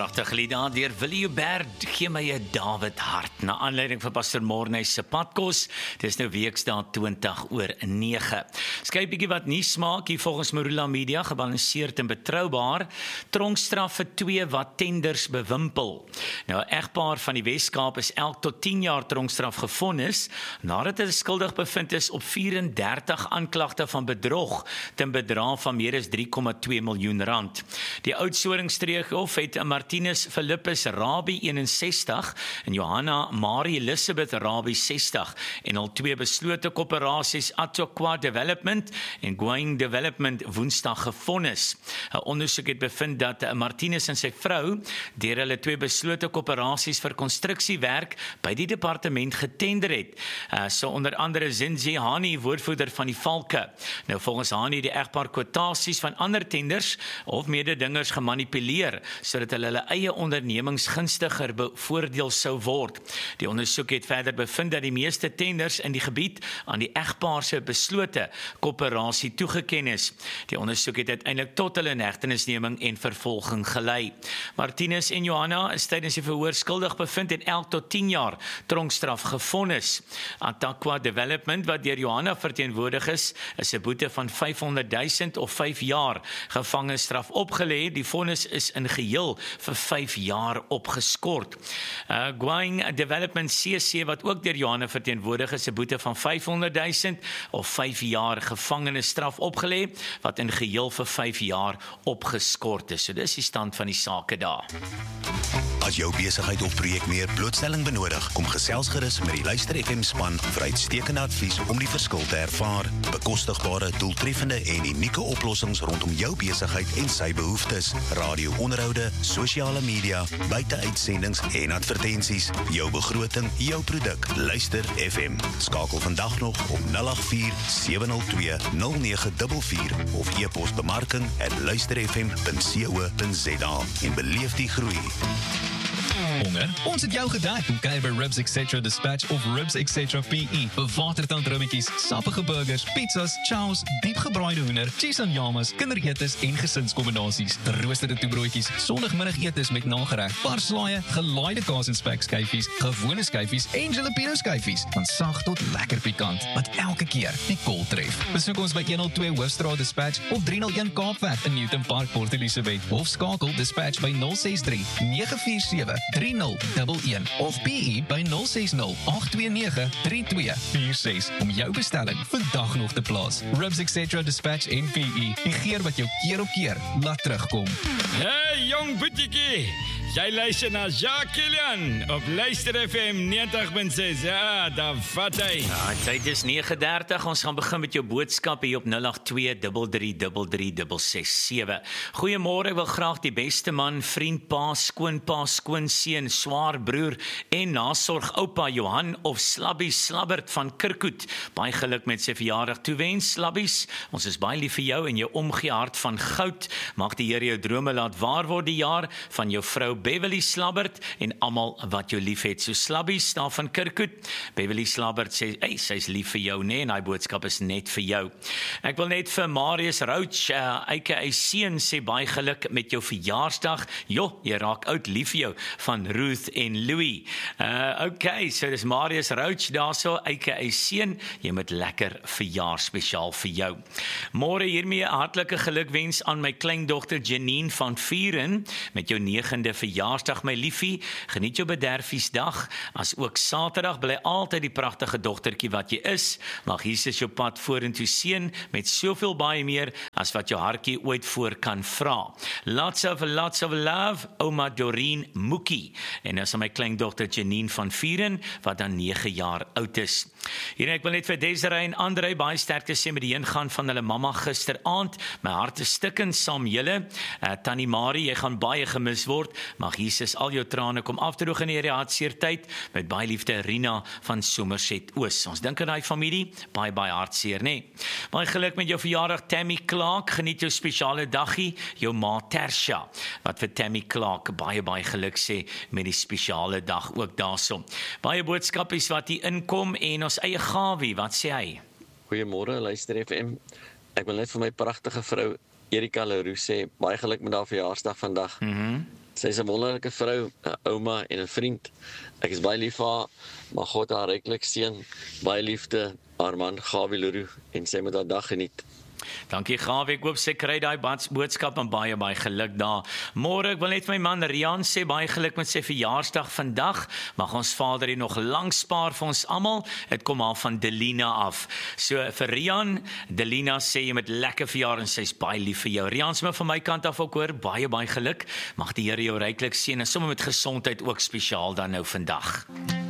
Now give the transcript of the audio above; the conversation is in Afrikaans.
Pragtige lied daar deur Willie Joubert, gee my 'n David Hart, na aanleiding van Pastor Morney se padkos. Dis nou Weksdae 20:09. Skryf bietjie wat nuus maak hier volgens Marula Media, gebalanseerd en betroubaar. Tronkstraf vir 2 wat tenders bewimpel. Nou 'n egpaar van die Wes-Kaap is elk tot 10 jaar tronkstraf gevonnis nadat hulle skuldig bevind is op 34 aanklagte van bedrog ten bedrag van meer as 3,2 miljoen rand. Die Oudtshoornstreekhof het Martinus Philippus Rabie 61 en Johanna Marie Elizabeth Rabie 60 en al 2 beslote koöperasies Atokwa Development en Gwang Development Woensdag gevonnis. 'n Ondersoek het bevind dat Martinus en sy vrou deur hulle 2 beslote koöperasies vir konstruksiewerk by die departement getender het. So onder andere Zinzi Hani, woordvoerder van die Valke. Nou volgens Hani die egpaar kwotasies van ander tenders of mededingers gemanipuleer sodat hulle eie ondernemings gunstiger bevoordeel sou word. Die ondersoek het verder bevind dat die meeste tenders in die gebied aan die egpaar se beslote koöperasie toegeken is. Die ondersoek het uiteindelik tot hulle inhegtenisneming en vervolging gelei. Martinus en Johanna is tydens die verhoor skuldig bevind en elk tot 10 jaar tronkstraf gevonnis. Atokwa Development, wat deur Johanna verteenwoordig is 'n boete van 500,000 of 5 jaar gevangenisstraf opgelê. Die vonnis is in geheel vir 5 jaar opgeskort. Gwang Development CC, wat ook deur Johanna verteenwoordig is 'n boete van 500,000 of 5 jaar gevangenisstraf opgelê, wat in geheel vir 5 jaar opgeskort is. So dis die stand van die sake daar. As jou besigheid of projek meer blootstelling benodig, kom gesels gerus met die Luister FM span vir uitstekende advies om die verskil te ervaar. Bekostigbare, doeltreffende en unieke oplossings rondom jou besigheid en sy behoeftes. Radio-onderhoude, sosiale media, buiteuitsendings en advertensies. Jou begroting, jou produk. Luister FM. Skakel vandag nog op 084-702-0944 of e-pos bemarking@luisterfm.co.za en beleef die groei. Honger? Ons het jou gedek. Kom kuier by Ribs Etc. Dispatch of Ribs Etc. PE. Bewatertand rummetjies, sappige burgers, pizzas, chows, diepgebraaide hoender, cheese en yamas, kinderetes en gesinskombinasies, geroosterde toebroodjies, sondagmiddagetes met nagereg, parslaaie, gelaaide kaas en spekskyfies, gewone skyfies en jalapeno skyfies, van sag tot lekker pikant, wat elke keer die kol tref. Besoek ons by 102 Hoofstraat Dispatch of 301 Kaapweg in Newton Park, Port Elizabeth, of skakel Dispatch by 063-947-3011 of PE by 060-829-3246 om jou bestelling vandag nog te plaas. Ribs Etc. Dispatch en PE, die geur wat jou keer op keer laat terugkom. Hey jong boetiekie, jy luister na Jacques Kilian op Luister FM 90.6. Ja, daar vat hy. Ja, tyd is 9:30. Ons gaan begin met jou boodskap hier op 082-3333-667. Goeiemôre, ek wil graag die beste man, vriend, pa, skoonseun, swaarbroer en nasorg oupa Johan of Slabbie Slabbert van Kirkhoed baie geluk met sy verjaardag toewens. Slabbies, ons is baie lief vir jou en jou omgee hart van goud. Mag die Here jou drome laat waar word die jaar van jou vrou Beverly Slabbert en almal wat jou lief het. So Slabbies daar van Kirkhoed. Beverly Slabbert sê, hey, sy's lief vir jou, nee, en hy boodskap is net vir jou. Ek wil net vir Marius Rouch, aka seun, sê baie geluk met jou verjaarsdag. Jo, jy raak oud, lief vir jou, van Ruth en Louis. Okay, so dis Marius Rouch daarso, aka seun, jy moet lekker verjaar spesiaal vir jou. Môre hiermee 'n hartlike gelukwens aan my kleindogter Janine van Vuren met jou 9de verjaarsdag, my liefie. Geniet jou bederfiesdag, as ook Saterdag, bly altyd die pragtige dogtertjie wat jy is. Mag Jesus jou pad vorentoe seën met soveel baie meer as wat jou hartjie ooit voor kan vra. Lots of love, Oma Doreen Mookie. En as my kleindogter Janine van Vuren, wat dan 9 jaar oud is. Hier ek wil net vir Desiree en Andre baie sterkte sê met die heengaan van hulle mamma gisteraand. My hart is stikkend saam julle. Tannie Marie, jy gaan baie gemis word. Mag Jesus al jou trane kom afdroog in hierdie hartseer tyd. Met baie liefde, Rina van Somerset Oos. Ons dink aan daai familie, baie hartseer, nee. Baie geluk met jou verjaardag, Tammy Clark. Geniet jou spesiale daggie, jou ma Tersha, wat vir Tammy Clark baie geluk sê met die spesiale dag ook daarso. Baie boodskapies wat hier inkom en ons eie Gawie, wat sê hy? Goeiemôre, Luister FM. Ek wil net vir my pragtige vrou Erika Leroux sê baie geluk met haar verjaarsdag vandag. Sy is 'n wonderlike vrou, 'n ouma en 'n vriend. Ek is baie lief vir haar, maar God haar ryklik seën. Baie liefde, haar man Gawie Leroux, en sy moet haar dag geniet. Dankie Gawie, ek hoop sy kry daai boodskap en baie geluk daar. Môre, ek wil net my man Rian sê baie geluk met sy verjaarsdag vandag. Mag ons Vader hier nog lank spaar vir ons almal. Dit kom al van Delina af. So vir Rian, Delina sê jy met lekker verjaar en sy's baie lief vir jou. Rian, sommer van my kant af ook hoor, baie geluk. Mag die Here jou ryklik seën en sommer met gesondheid ook spesiaal dan nou vandag.